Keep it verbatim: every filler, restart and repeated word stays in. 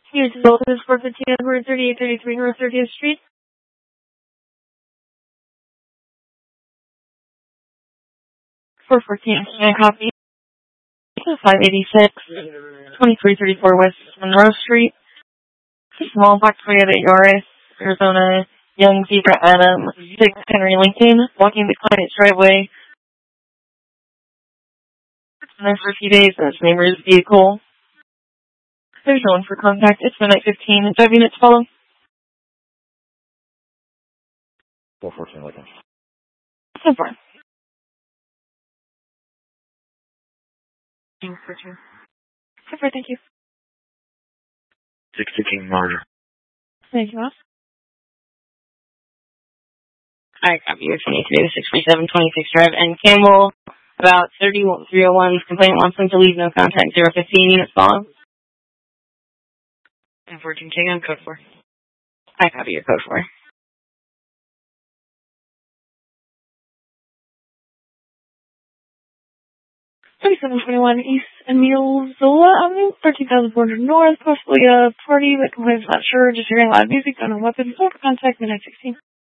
Here's the Dolphins for fifteen hundred thirty-eight thirty-three North thirtieth Street. four fourteen, and copy. five eighty-six, twenty-three thirty-four West Monroe Street. Small box Toyota Yaris, Arizona. Young Zebra Adam, six Henry Lincoln, walking the client's driveway. It's been there for a few days, and its neighbor's vehicle. There's no one for contact. It's midnight fifteen. Do I have units to follow? four fourteen Lincoln. So far. So far, thank you. sixty King Martyr. Thank you, boss. Alright, copy. You're twenty-three to six forty-seven, twenty-six Drive, and Campbell, about thirty three oh one, complainant wants them to leave, no contact, zero fifteen, units follow. And fourteen King on code four. I copy your code four. thirty-seven twenty-one East Emile Zola Avenue, thirteen thousand four hundred North, possibly a party that complains not sure, just hearing loud music, gun and weapons, over contact, midnight sixteen.